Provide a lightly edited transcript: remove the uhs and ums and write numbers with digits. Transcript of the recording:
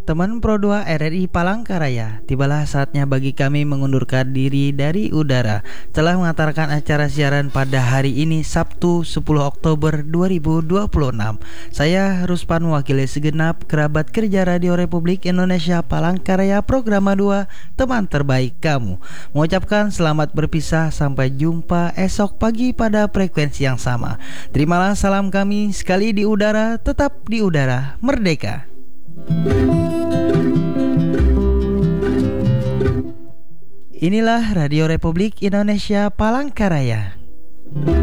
Teman Pro 2 RRI Palangkaraya, tibalah saatnya bagi kami mengundurkan diri dari udara. Telah mengantarkan acara siaran pada hari ini Sabtu 10 Oktober 2026. Saya Ruspan mewakili segenap kerabat kerja Radio Republik Indonesia Palangkaraya Programa 2, teman terbaik kamu. Mengucapkan selamat berpisah, sampai jumpa esok pagi pada frekuensi yang sama. Terimalah salam kami, sekali di udara, tetap di udara, merdeka. Inilah Radio Republik Indonesia Palangkaraya.